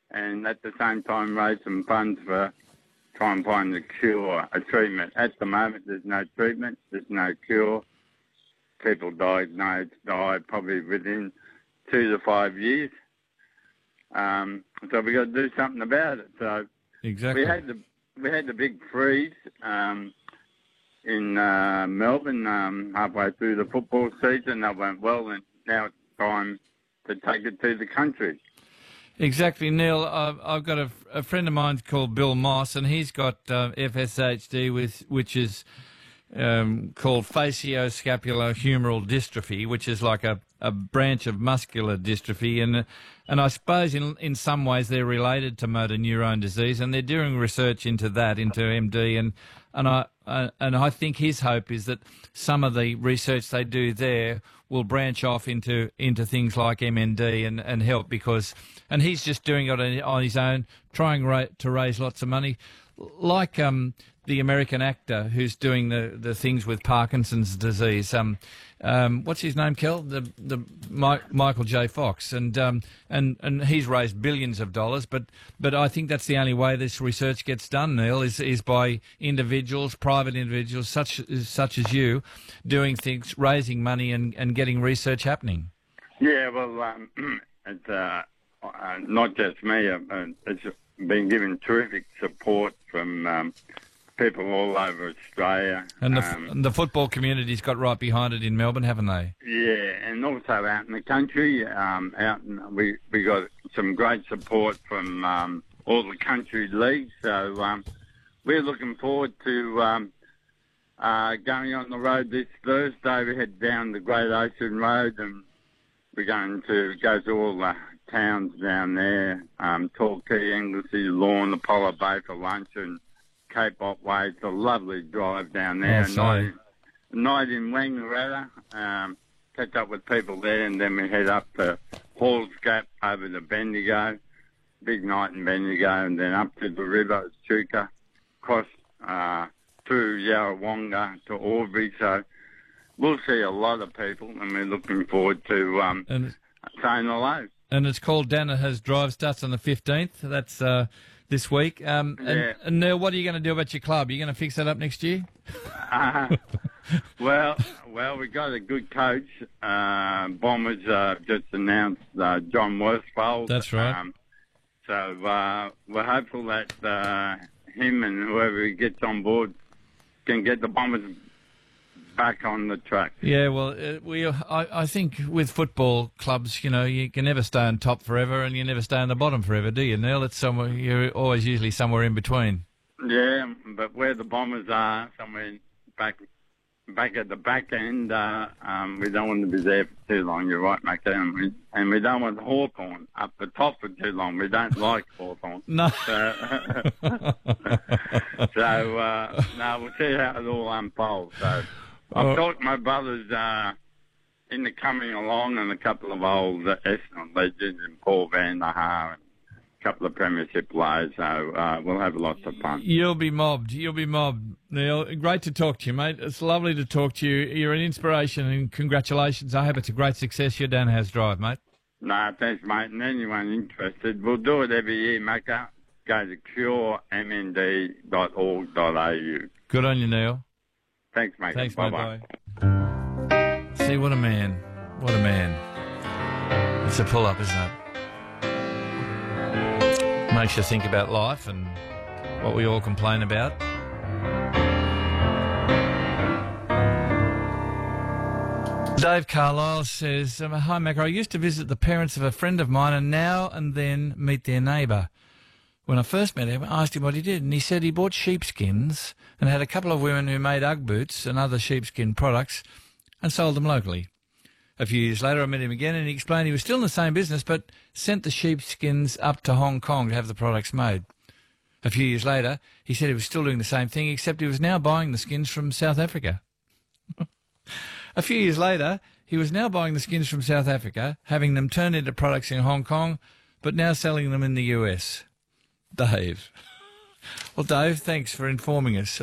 and at the same time raise some funds for try and find a cure, a treatment. At the moment, there's no treatment, there's no cure. People diagnosed die probably within 2 to 5 years. So we got to do something about it. So exactly. We had the big freeze in Melbourne halfway through the football season. That went well, and now it's time to take it to the country. Exactly, Neil. I've got a friend of mine called Bill Moss, and he's got FSHD, which is called facioscapulohumeral dystrophy, which is like a branch of muscular dystrophy, and I suppose in some ways they're related to motor neurone disease, and they're doing research into that, into MD, and I think his hope is that some of the research they do there will branch off into things like MND and help, and he's just doing it on his own, trying to raise lots of money, like the American actor who's doing the things with Parkinson's disease. What's his name, Kel? The Michael J. Fox, and he's raised billions of dollars. But I think that's the only way this research gets done, Neil, is by individuals, private individuals such as you, doing things, raising money and getting research happening. Yeah, well, it's not just me. It's been given terrific support from people all over Australia. And the football community's got right behind it in Melbourne, haven't they? Yeah, and also out in the country, we got some great support from all the country leagues. So we're looking forward to going on the road this Thursday. We head down the Great Ocean Road, and we're going to go to all the towns down there, Torquay, Anglesey, Lorne, Apollo Bay for lunch, and Cape Otway. It's a lovely drive down there. Oh, night in Wangaratta, catch up with people there, and then we head up to Halls Gap over to Bendigo, big night in Bendigo, and then up to the river, Chuka, across through Yarrawonga to Albury. So we'll see a lot of people, and we're looking forward to saying hello. And it's called Danaher's Drive, starts on the 15th. That's this week. And Neil, what are you going to do about your club? Are you going to fix that up next year? Well, we got a good coach. Bombers just announced John Worsfold. That's right. So we're hopeful that him and whoever he gets on board can get the Bombers back on the track. Yeah, well, I think with football clubs, you can never stay on top forever, and you never stay on the bottom forever, do you, Neil? It's somewhere, you're always usually somewhere in between. Yeah, but where the Bombers are, somewhere back at the back end, we don't want to be there for too long. You're right, Mac. And we don't want Hawthorn up the top for too long. We don't like Hawthorn. No. So we'll see how it all unfolds. So I've talked to my brothers in the coming along, and a couple of old Essendon legends, and Paul Van der Haar, and a couple of premiership players. So we'll have lots of fun. You'll be mobbed, Neil. Great to talk to you, mate. It's lovely to talk to you. You're an inspiration, and congratulations. I hope it's a great success, your Danaher's Drive, mate. No, thanks, mate. And anyone interested, we'll do it every year, Macca. Go to curemnd.org.au. Good on you, Neil. Thanks, mate. Thanks, bye-bye. Bye. See, what a man. What a man. It's a pull-up, isn't it? Makes you think about life and what we all complain about. Dave Carlisle says, hi, Mac. I used to visit the parents of a friend of mine and now and then meet their neighbour. When I first met him, I asked him what he did, and he said he bought sheepskins and had a couple of women who made Ugg boots and other sheepskin products and sold them locally. A few years later, I met him again, and he explained he was still in the same business but sent the sheepskins up to Hong Kong to have the products made. A few years later, he said he was still doing the same thing, except he was now buying the skins from South Africa. A few years later, he was now buying the skins from South Africa, having them turned into products in Hong Kong, but now selling them in the US. Dave. Well, Dave, thanks for informing us.